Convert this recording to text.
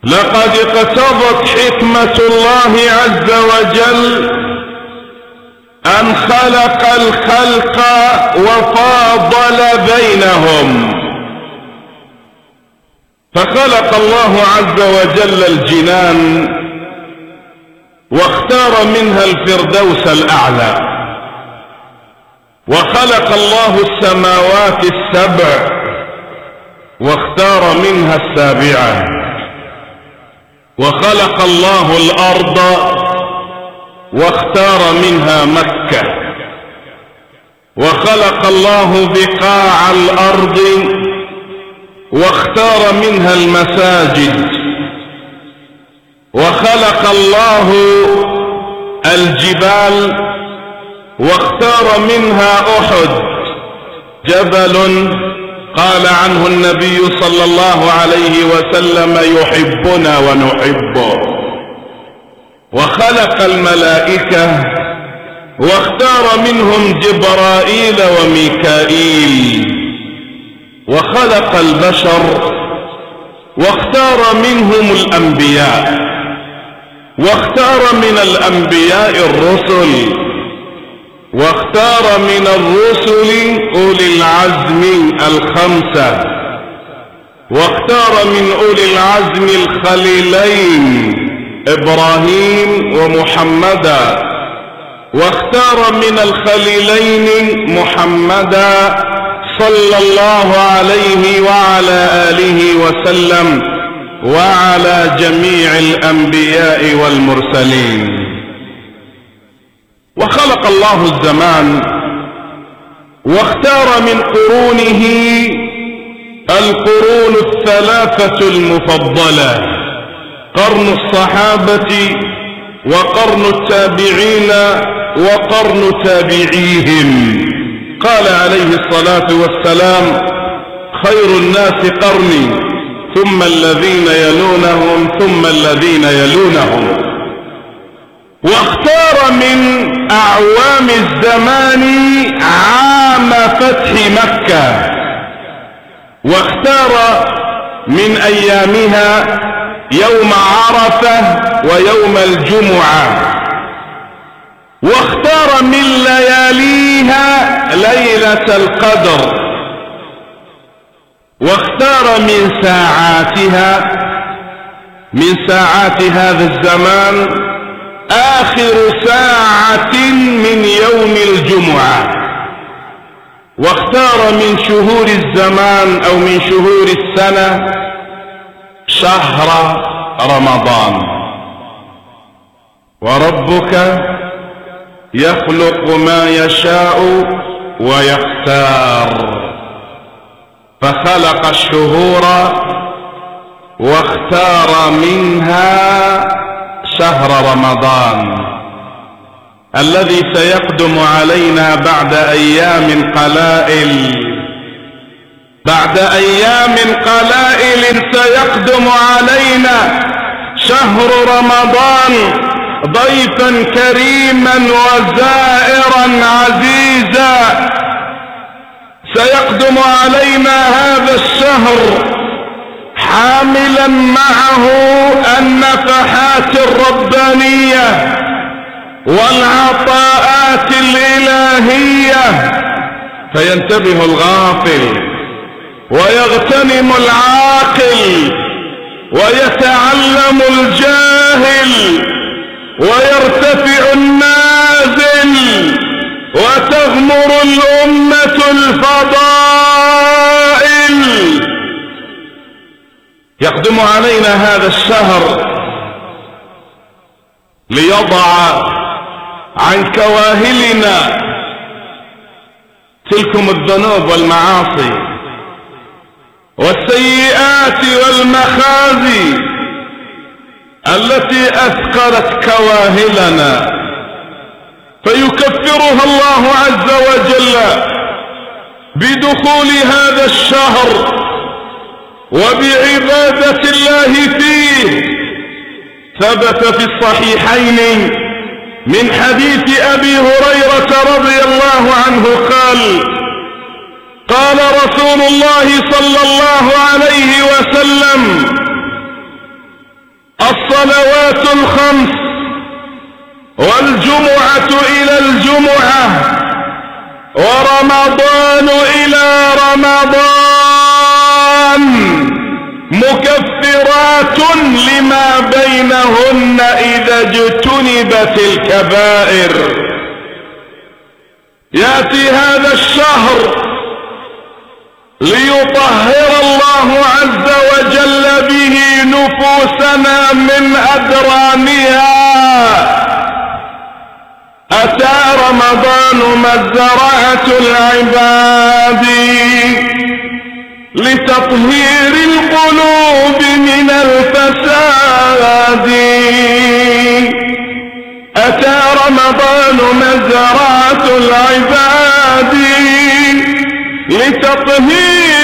لقد اقتضت حكمة الله عز وجل أن خلق الخلق وفاضل بينهم، فخلق الله عز وجل الجنان واختار منها الفردوس الأعلى، وخلق الله السماوات السبع واختار منها السابعة، وخلق الله الأرض واختار منها مكة، وخلق الله بقاع الأرض واختار منها المساجد، وخلق الله الجبال واختار منها أحد، جبل قال عنه النبي صلى الله عليه وسلم يحبنا ونحبه، وخلق الملائكة واختار منهم جبرائيل وميكائيل، وخلق البشر واختار منهم الأنبياء، واختار من الأنبياء الرسل، واختار من الرسل أولي العزم الخمسة، واختار من أولي العزم الخليلين إبراهيم ومحمدا، واختار من الخليلين محمدا صلى الله عليه وعلى آله وسلم وعلى جميع الأنبياء والمرسلين. وخلق الله الزمان واختار من قرونه القرون الثلاثة المفضلة، قرن الصحابة وقرن التابعين وقرن تابعيهم. قال عليه الصلاة والسلام: خير الناس قرني ثم الذين يلونهم ثم الذين يلونهم. واختار من أعوام الزمان عام فتح مكة، واختار من أيامها يوم عرفة ويوم الجمعة، واختار من لياليها ليلة القدر، واختار من ساعات هذا الزمان آخر ساعة من يوم الجمعة، واختار من شهور الزمان أو من شهور السنة شهر رمضان. وربك يخلق ما يشاء ويختار، فخلق الشهور واختار منها شهر رمضان الذي سيقدم علينا بعد أيام قلائل سيقدم علينا شهر رمضان ضيفا كريما وزائرا عزيزا. سيقدم علينا هذا الشهر حاملا معه النفحات الربانية والعطاءات الإلهية، فينتبه الغافل ويغتنم العاقل ويتعلم الجاهل ويرتفع النازل وتغمر الأمة الفضائل. يقدم علينا هذا الشهر ليضع عن كواهلنا تلكم الذنوب والمعاصي والسيئات والمخازي التي أثقلت كواهلنا، فيكفرها الله عز وجل بدخول هذا الشهر وبعبادة الله فيه. ثبت في الصحيحين من حديث أبي هريرة رضي الله عنه قال: قال رسول الله صلى الله عليه وسلم: الصلوات الخمس والجمعة إلى الجمعة ورمضان إلى رمضان مكفرات لما بينهن إذا اجتنبت الكبائر. يأتي هذا الشهر ليطهر الله عز وجل به نفوسنا من أدرانها. أتى رمضان مزرعة العباد لتطهير القلوب من الفساد. أتى رمضان مزرعة العباد لتطهير